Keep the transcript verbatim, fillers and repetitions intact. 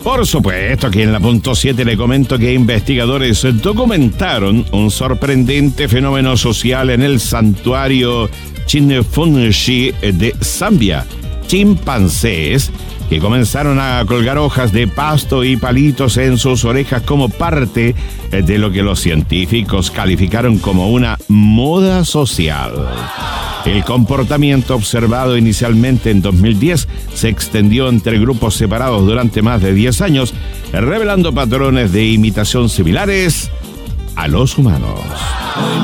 Por supuesto que en la punto siete le comento que investigadores documentaron un sorprendente fenómeno social en el santuario Chinfunshi de Zambia. Chimpancés que comenzaron a colgar hojas de pasto y palitos en sus orejas como parte de lo que los científicos calificaron como una moda social. El comportamiento observado inicialmente en dos mil diez se extendió entre grupos separados durante más de diez años, revelando patrones de imitación similares a los humanos.